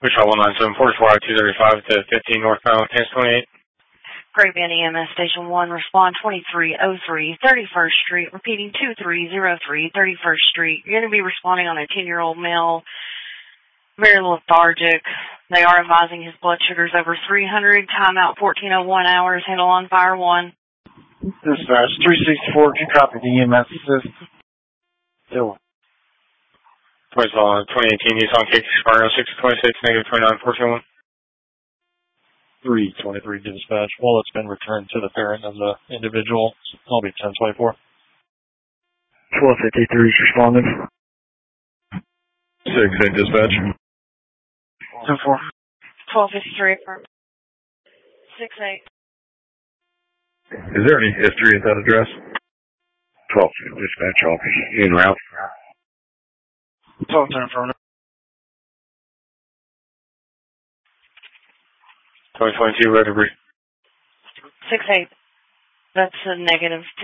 Wichita 1974, 235 to 15 northbound, Kansas 28. Great Bend EMS Station 1, respond 2303 31st Street, repeating 2303 31st Street. You're going to be responding on a 10-year-old male, very lethargic. They are advising his blood sugar's over 300, timeout 1401 hours, handle on fire 1. Dispatch 364, can copy the EMS assist. Still. Voice on 2018 Nissan Kicks, Sparrow 626, negative 29, 1401. 323 dispatch. Well, it's been returned to the parent of the individual. I'll be 1024. 1253 is responding. 6-8 dispatch. 10-4. 1253 affirm. 6-8. Is there any history at that address? 12 dispatch office. En route. 12-10 affirmative. 2022, red debris. 6-8. That's a negative.